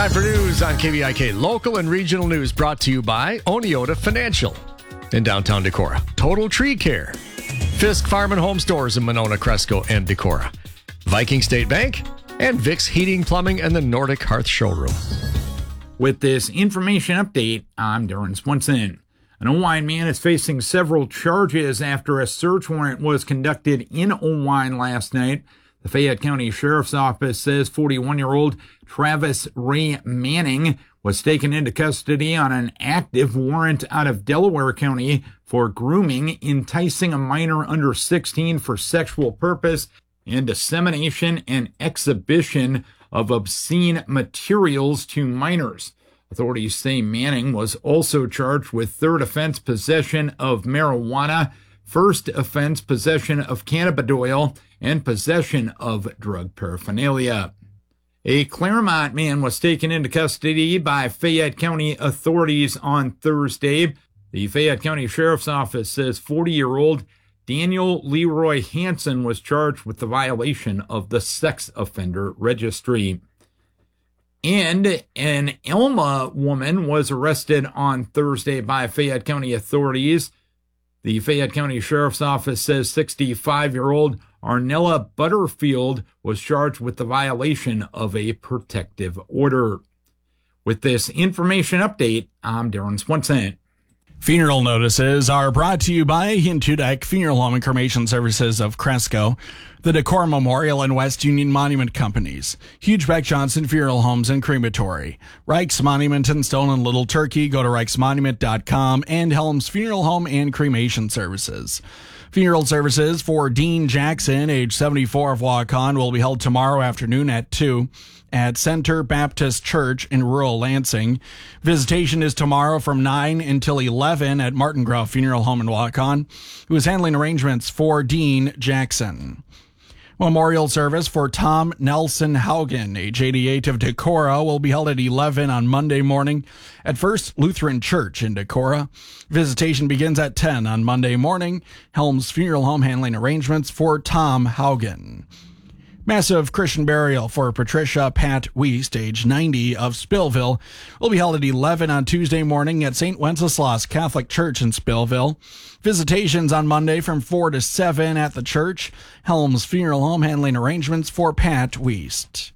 Time for news on KVIK. Local and regional news brought to you by Oneota Financial in downtown Decorah. Total Tree Care. Fisk Farm and Home Stores in Monona, Cresco, and Decorah. Viking State Bank and Vic's Heating, Plumbing, and the Nordic Hearth Showroom. With this information update, I'm Darren Swenson. An Owine man is facing several charges after a search warrant was conducted in Owine last night. The Fayette County Sheriff's Office says 41-year-old Travis Ray Manning was taken into custody on an active warrant out of Delaware County for grooming, enticing a minor under 16 for sexual purpose, and dissemination and exhibition of obscene materials to minors. Authorities say Manning was also charged with third offense possession of marijuana, first offense possession of cannabidiol, and possession of drug paraphernalia. A Claremont man was taken into custody by Fayette County authorities on Thursday. The Fayette County Sheriff's Office says 40-year-old Daniel Leroy Hansen was charged with the violation of the sex offender registry. And an Elma woman was arrested on Thursday by Fayette County authorities. The Fayette County Sheriff's Office says 65-year-old Arnella Butterfield was charged with the violation of a protective order. With this information update, I'm Darren Swenson. Funeral notices are brought to you by Hintudak Funeral Home and Cremation Services of Cresco, the Decorah Memorial and West Union Monument Companies, Hugebeck Johnson Funeral Homes and Crematory, Reich's Monument in Stone and Little Turkey, go to reichsmonument.com, and Helms Funeral Home and Cremation Services. Funeral services for Dean Jackson, age 74 of Waukon, will be held tomorrow afternoon at 2 at Center Baptist Church in rural Lansing. Visitation is tomorrow from 9 until 11 at Martin Grove Funeral Home in Waukon, who is handling arrangements for Dean Jackson. Memorial service for Tom Nelson Haugen, age 88 of Decorah, will be held at 11 on Monday morning at First Lutheran Church in Decorah. Visitation begins at 10 on Monday morning. Helms Funeral Home handling arrangements for Tom Haugen. Massive Christian burial for Patricia Pat Wiest, age 90 of Spillville, will be held at 11 on Tuesday morning at St. Wenceslas Catholic Church in Spillville. Visitations on Monday from 4 to 7 at the church. Helms Funeral Home handling arrangements for Pat Wiest.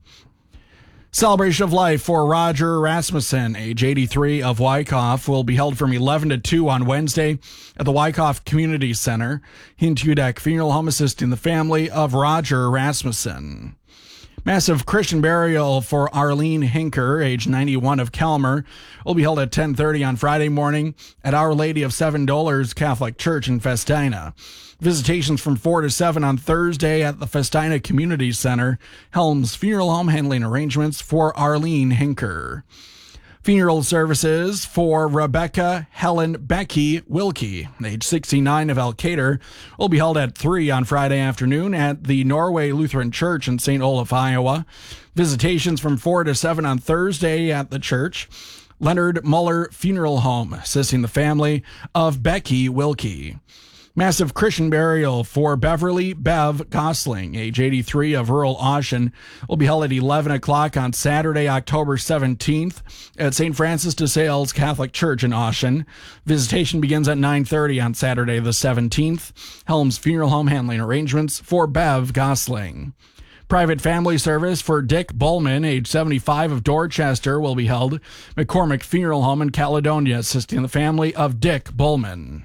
Celebration of life for Roger Rasmussen, age 83 of Wyckoff, will be held from 11 to 2 on Wednesday at the Wyckoff Community Center. Hintudak Funeral Home assisting the family of Roger Rasmussen. Massive Christian burial for Arlene Hinker, age 91 of Kelmer, will be held at 10:30 on Friday morning at Our Lady of Seven Dolors Catholic Church in Festina. Visitations from 4 to 7 on Thursday at the Festina Community Center. Helms Funeral Home handling arrangements for Arlene Hinker. Funeral services for Rebecca Helen Becky Wilkie, age 69 of Elkader, will be held at 3 on Friday afternoon at the Norway Lutheran Church in St. Olaf, Iowa. Visitations from 4 to 7 on Thursday at the church. Leonard Muller Funeral Home, assisting the family of Becky Wilkie. Massive Christian burial for Beverly Bev Gosling, age 83 of rural Oshen, will be held at 11 o'clock on Saturday, October 17th at St. Francis de Sales Catholic Church in Oshen. Visitation begins at 9:30 on Saturday the 17th. Helms Funeral Home handling arrangements for Bev Gosling. Private family service for Dick Bullman, age 75 of Dorchester, will be held. McCormick Funeral Home in Caledonia, assisting the family of Dick Bullman.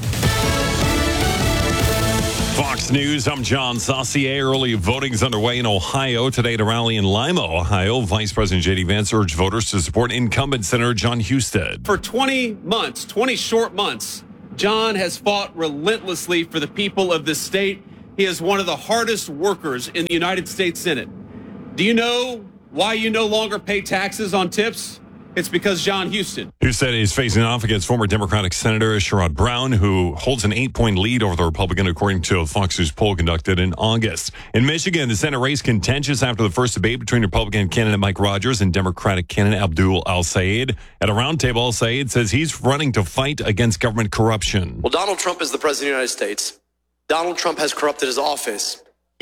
Fox News, I'm John Saucier. Early voting is underway in Ohio. Today at a rally in Lima, Ohio, Vice President J.D. Vance urged voters to support incumbent Senator John Husted. For 20 months, 20 short months, John has fought relentlessly for the people of this state. He is one of the hardest workers in the United States Senate. Do you know why you no longer pay taxes on tips? It's because John Husted. Husted is facing off against former Democratic Senator Sherrod Brown, who holds an 8-point lead over the Republican, according to a Fox News poll conducted in August. In Michigan, the Senate race contentious after the first debate between Republican candidate Mike Rogers and Democratic candidate Abdul El-Sayed. At a roundtable, El-Sayed says he's running to fight against government corruption. Well, Donald Trump is the president of the United States. Donald Trump has corrupted his office.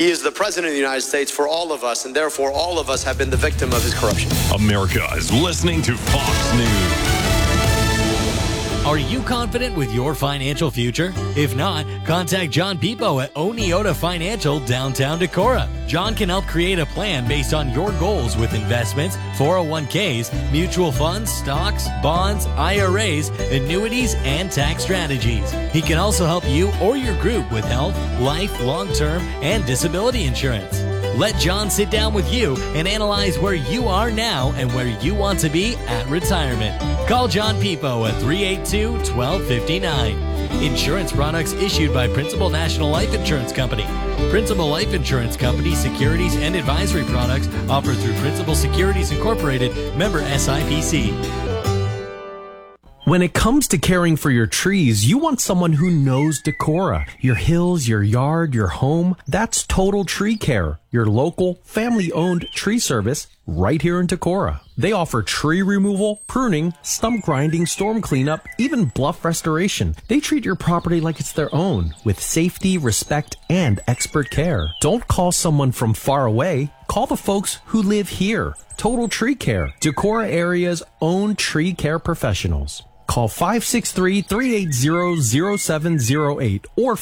He is the president of the United States for all of us, and therefore all of us have been the victim of his corruption. America is listening to Fox News. Are you confident with your financial future? If not, contact John Pipo at Oneota Financial, downtown Decorah. John can help create a plan based on your goals with investments, 401ks, mutual funds, stocks, bonds, IRAs, annuities, and tax strategies. He can also help you or your group with health, life, long-term, and disability insurance. Let John sit down with you and analyze where you are now and where you want to be at retirement. Call John Pipo at 382-1259. Insurance products issued by Principal National Life Insurance Company. Principal Life Insurance Company securities and advisory products offered through Principal Securities Incorporated, member SIPC. When it comes to caring for your trees, you want someone who knows Decorah. Your hills, your yard, your home. That's Total Tree Care, your local, family-owned tree service right here in Decorah. They offer tree removal, pruning, stump grinding, storm cleanup, even bluff restoration. They treat your property like it's their own, with safety, respect, and expert care. Don't call someone from far away. Call the folks who live here. Total Tree Care, Decorah area's own tree care professionals. Call 563-380-0708 or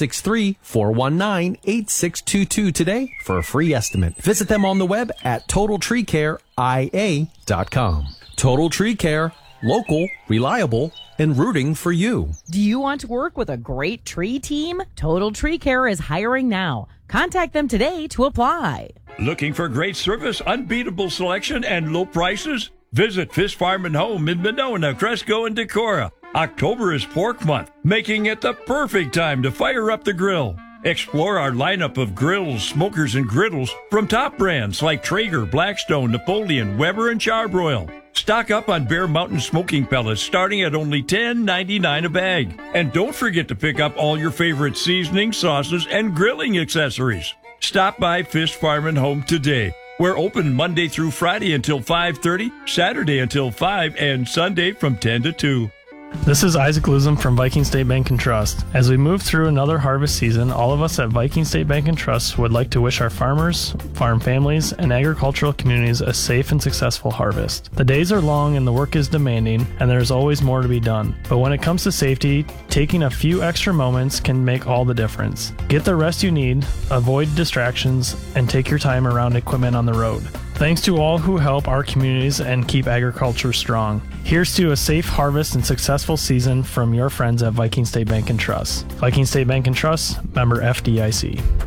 563-419-8622 today for a free estimate. Visit them on the web at TotalTreeCareIA.com. Total Tree Care, local, reliable, and rooting for you. Do you want to work with a great tree team? Total Tree Care is hiring now. Contact them today to apply. Looking for great service, unbeatable selection, and low prices? Visit Fish Farm and Home in Monona, Cresco, and Decorah. October is pork month, making it the perfect time to fire up the grill. Explore our lineup of grills, smokers, and griddles from top brands like Traeger, Blackstone, Napoleon, Weber, and Charbroil. Stock up on Bear Mountain smoking pellets starting at only $10.99 a bag. And don't forget to pick up all your favorite seasonings, sauces, and grilling accessories. Stop by Fish Farm and Home today. We're open Monday through Friday until 5:30, Saturday until 5, and Sunday from 10 to 2. This is Isaac Luzum from Viking State Bank & Trust. As we move through another harvest season, all of us at Viking State Bank & Trust would like to wish our farmers, farm families, and agricultural communities a safe and successful harvest. The days are long and the work is demanding, and there's always more to be done. But when it comes to safety, taking a few extra moments can make all the difference. Get the rest you need, avoid distractions, and take your time around equipment on the road. Thanks to all who help our communities and keep agriculture strong. Here's to a safe harvest and successful season from your friends at Viking State Bank & Trust. Viking State Bank & Trust, member FDIC.